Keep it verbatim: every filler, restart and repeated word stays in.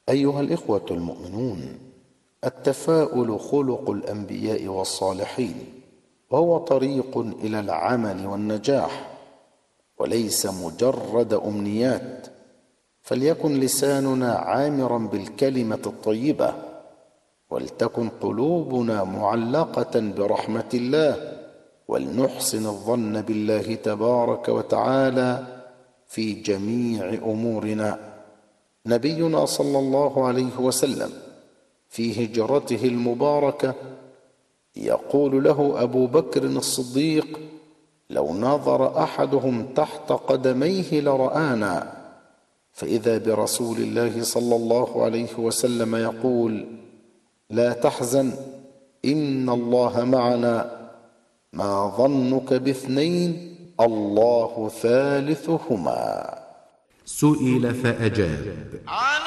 أيها الإخوة المؤمنون، التفاؤل خلق الأنبياء والصالحين، وهو طريق إلى العمل والنجاح، وليس مجرد أمنيات. فليكن لساننا عامرا بالكلمة الطيبة، ولتكن قلوبنا معلقة برحمة الله، ولنحسن الظن بالله تبارك وتعالى في جميع أمورنا. نبينا صلى الله عليه وسلم في هجرته المباركة يقول له أبو بكر الصديق: لو نظر أحدهم تحت قدميه لرآنا. فإذا برسول الله صلى الله عليه وسلم يقول: لا تحزن إن الله معنا، ما ظنك باثنين الله ثالثهما. سئل فأجاب: